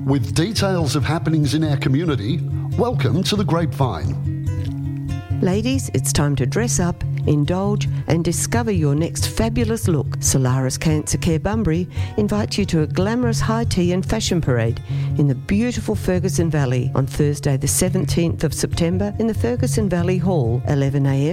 With details of happenings in our community, welcome to The Grapevine. Ladies, it's time to dress up, indulge and discover your next fabulous look. Solaris Cancer Care Bunbury invites you to a glamorous high tea and fashion parade in the beautiful Ferguson Valley on Thursday the 17th of September in the Ferguson Valley Hall, 11am